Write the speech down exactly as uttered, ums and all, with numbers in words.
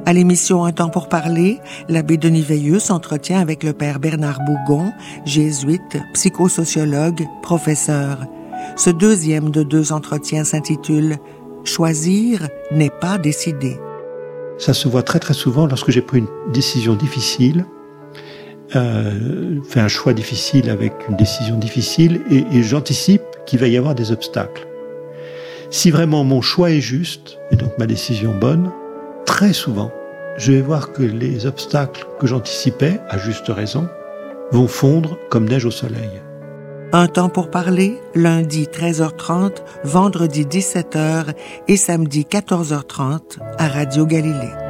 À l'émission Un temps pour parler, l'abbé Denis Veilleux s'entretient avec le père Bernard Bougon, jésuite, psychosociologue, professeur. Ce deuxième de deux entretiens s'intitule « Choisir n'est pas décider ». Ça se voit très très souvent lorsque j'ai pris une décision difficile, euh, fait un choix difficile avec une décision difficile, et, et j'anticipe qu'il va y avoir des obstacles. Si vraiment mon choix est juste, et donc ma décision bonne, très souvent, je vais voir que les obstacles que j'anticipais, à juste raison, vont fondre comme neige au soleil. Un temps pour parler, lundi treize heures trente, vendredi dix-sept heures et samedi quatorze heures trente à Radio Galilée.